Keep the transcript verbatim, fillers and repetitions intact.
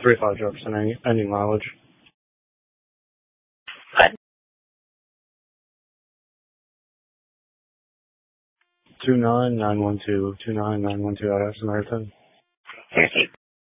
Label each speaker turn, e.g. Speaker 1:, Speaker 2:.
Speaker 1: three five Jefferson, any, any mileage.
Speaker 2: What?
Speaker 1: two nine nine one two, two nine nine one two out of Samaritan.